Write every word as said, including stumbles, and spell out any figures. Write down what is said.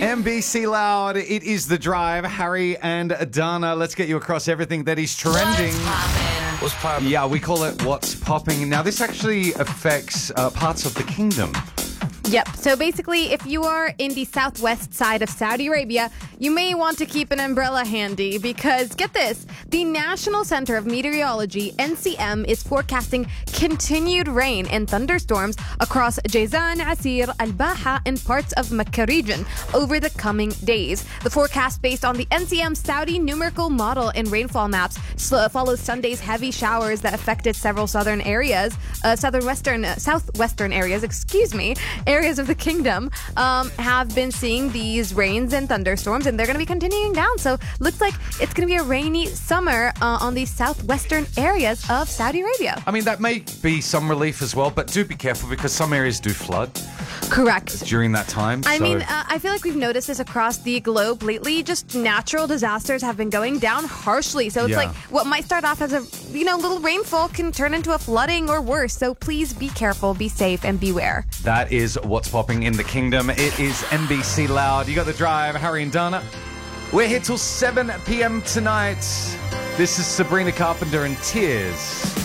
M B C Loud, it is The Drive. Harry and Dana, let's get you across everything that is trending. What's poppin'? Yeah, we call it What's Popping. Now, this actually affects uh, parts of the kingdom. Yep. So basically, if you are in the southwest side of Saudi Arabia, you may want to keep an umbrella handy because, get this, the National Center of Meteorology, N C M, is forecasting continued rain and thunderstorms across Jazan, Asir, Al-Baha, and parts of Mecca region over the coming days. The forecast, based on the N C M Saudi numerical model and rainfall maps, sl- follows Sunday's heavy showers that affected several southern areas, uh, southern western, uh, southwestern areas, excuse me, areas of the kingdom um, have been seeing these rains and thunderstorms, and they're going to be continuing down. So looks like it's going to be a rainy summer uh, on the southwestern areas of Saudi Arabia. I mean, that may be some relief as well, but do be careful because some areas do flood Correct. during that time. I so. mean, uh, I feel like we've noticed this across the globe lately. Just natural disasters have been going down harshly. So it's Yeah. like what might start off as a, you know, little rainfall can turn into a flooding or worse. So please be careful, be safe, and beware. That is What's Popping in the Kingdom. It is M B C Loud. You got The Drive, Harry and Dana. We're here till seven p.m. tonight. This is Sabrina Carpenter and Tears.